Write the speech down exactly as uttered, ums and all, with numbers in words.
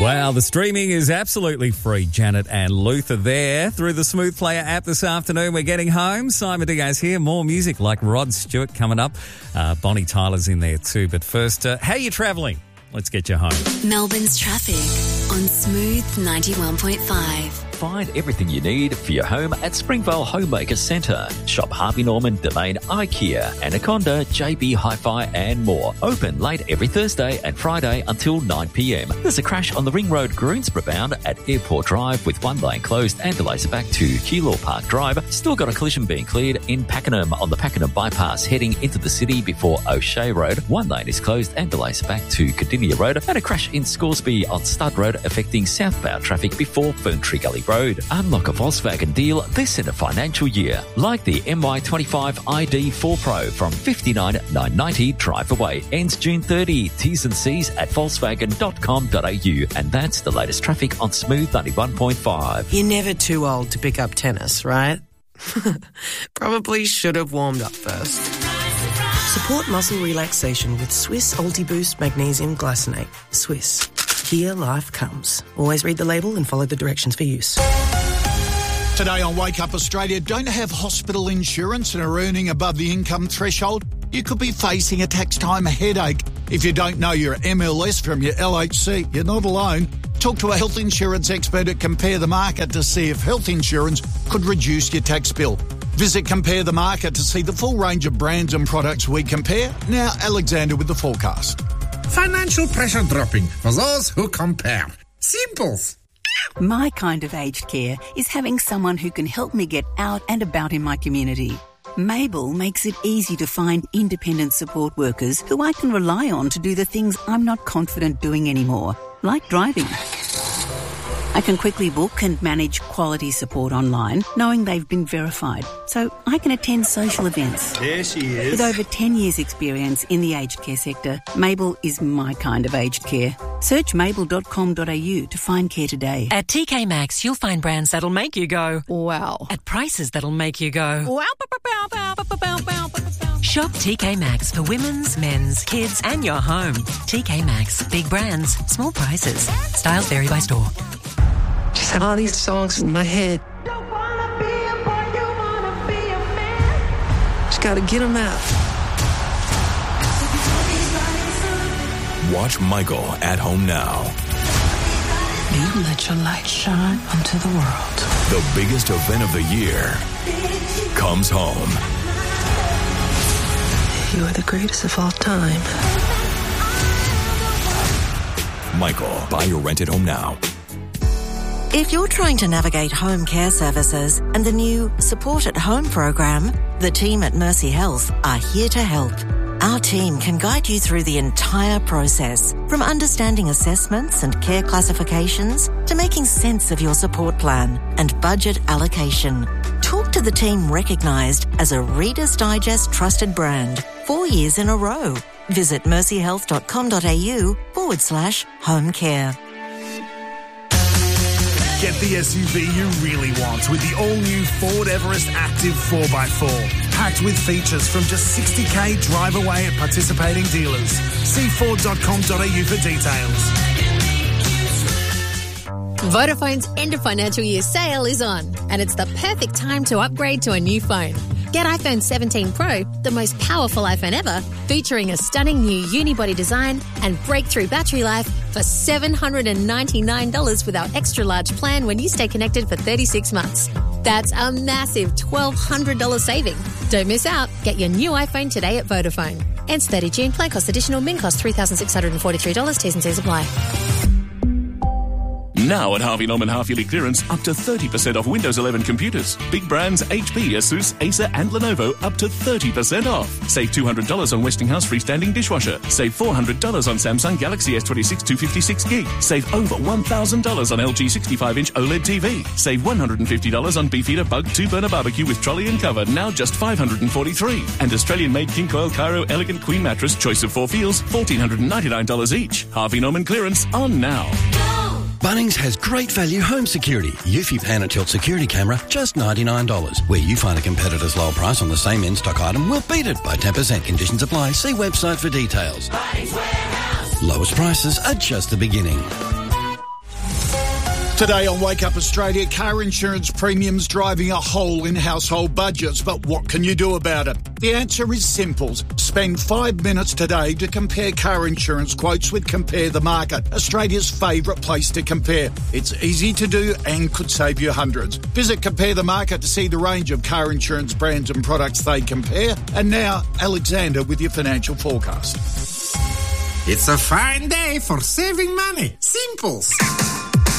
Wow, the streaming is absolutely free. Janet and Luther there through the Smooth Player app this afternoon. We're getting home. Simon Diaz here. More music like Rod Stewart coming up. Uh, Bonnie Tyler's in there too. But first, uh, how are you travelling? Let's get you home. Melbourne's traffic on Smooth ninety-one point five. Find everything you need for your home at Springvale Homemaker Centre. Shop Harvey Norman, Domain, IKEA, Anaconda, J B Hi-Fi and more. Open late every Thursday and Friday until nine p.m. There's a crash on the Ring Road, Greensboro bound at Airport Drive with one lane closed and delays back to Keilor Park Drive. Still got a collision being cleared in Pakenham on the Pakenham bypass heading into the city before O'Shea Road. One lane is closed and delays back to Cardinia Road. And a crash in Scoresby on Stud Road affecting southbound traffic before Ferntree Gully Road. Unlock a Volkswagen deal this in a financial year, like the M Y twenty-five I D four Pro from fifty-nine thousand nine hundred ninety drive away. Ends June thirtieth. T's and C's at volkswagen dot com dot a u. And that's the latest traffic on Smooth ninety-one point five. You're never too old to pick up tennis, right? Probably should have warmed up first. Support muscle relaxation with Swiss Ultiboost Magnesium Glycinate. Swiss. Here life comes. Always read the label and follow the directions for use. Today on Wake Up Australia, don't have hospital insurance and are earning above the income threshold? You could be facing a tax time headache. If you don't know your M L S from your L H C, you're not alone. Talk to a health insurance expert at Compare the Market to see if health insurance could reduce your tax bill. Visit Compare the Market to see the full range of brands and products we compare. Now, Alexander with the forecast. Financial pressure dropping for those who compare. Simples. My kind of aged care is having someone who can help me get out and about in my community. Mabel makes it easy to find independent support workers who I can rely on to do the things I'm not confident doing anymore, like driving. I can quickly book and manage quality support online, knowing they've been verified, so I can attend social events. There she is. With over ten years' experience in the aged care sector, Mabel is my kind of aged care. Search mabel dot com dot a u to find care today. At T K Maxx, you'll find brands that'll make you go, wow. At prices that'll make you go, wow. Shop T K Maxx for women's, men's, kids and your home. T K Maxx. Big brands, small prices. Styles vary by store. Just have all these songs in my head. Just gotta get them out. Watch Michael at home now. You let your light shine onto the world. The biggest event of the year comes home. You are the greatest of all time. Michael, buy your rent at home now. If you're trying to navigate home care services and the new Support at Home program, the team at Mercy Health are here to help. Our team can guide you through the entire process, from understanding assessments and care classifications to making sense of your support plan and budget allocation. Talk to the team recognised as a Reader's Digest trusted brand four years in a row. Visit mercyhealth dot com dot a u forward slash home care. Get the S U V you really want with the all-new Ford Everest Active four by four. Packed with features from just sixty k drive away at participating dealers. See ford dot com dot a u for details. Vodafone's end of financial year sale is on, and it's the perfect time to upgrade to a new phone. Get iPhone seventeen Pro, the most powerful iPhone ever, featuring a stunning new unibody design and breakthrough battery life for seven hundred ninety-nine dollars with our extra-large plan when you stay connected for thirty-six months. That's a massive twelve hundred dollars saving. Don't miss out. Get your new iPhone today at Vodafone. Ends thirtieth June. Plan cost additional. Min cost three thousand six hundred forty-three dollars. T's and C's apply. Now at Harvey Norman half-yearly clearance, up to thirty percent off Windows eleven computers. Big brands H P, Asus, Acer and Lenovo up to thirty percent off. Save two hundred dollars on Westinghouse freestanding dishwasher. Save four hundred dollars on Samsung Galaxy S twenty-six two fifty-six gig. Save over one thousand dollars on L G sixty-five inch OLED T V. Save one hundred fifty dollars on Beefeater Bug two burner barbecue with trolley and cover, now just five hundred forty-three dollars. And Australian-made King Coil Cairo Elegant Queen Mattress, choice of four feels, one thousand four hundred ninety-nine dollars each. Harvey Norman clearance on now. Bunnings has great value home security. Eufy Pan and Tilt security camera, just ninety-nine dollars. Where you find a competitor's low price on the same in-stock item, we'll beat it by ten percent. Conditions apply. See website for details. Bunnings Warehouse. Lowest prices are just the beginning. Today on Wake Up Australia, car insurance premiums driving a hole in household budgets. But what can you do about it? The answer is simple. Spend five minutes today to compare car insurance quotes with Compare the Market, Australia's favourite place to compare. It's easy to do and could save you hundreds. Visit Compare the Market to see the range of car insurance brands and products they compare. And now, Alexander with your financial forecast. It's a fine day for saving money. Simples.